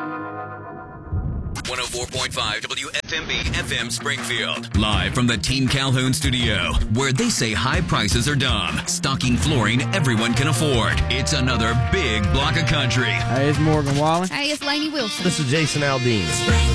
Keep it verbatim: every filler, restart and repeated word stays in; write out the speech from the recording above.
one oh four point five W F M B F M Springfield. Live from the Team Calhoun studio, where they say high prices are dumb. Stocking flooring everyone can afford. It's another big block of country. Hey, it's Morgan Wallen. Hey, it's Lainey Wilson. This is Jason Aldean.